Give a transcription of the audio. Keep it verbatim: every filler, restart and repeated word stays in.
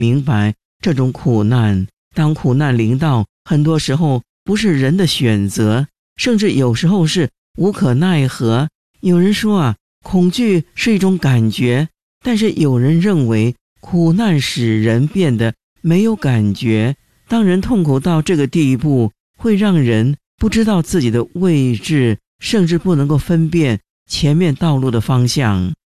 明白这种苦难。当苦难临到，很多时候不是人的选择，甚至有时候是无可奈何。有人说啊，恐惧是一种感觉，但是有人认为苦难使人变得没有感觉。当人痛苦到这个地步，会让人不知道自己的位置，甚至不能够分辨前面道路的方向。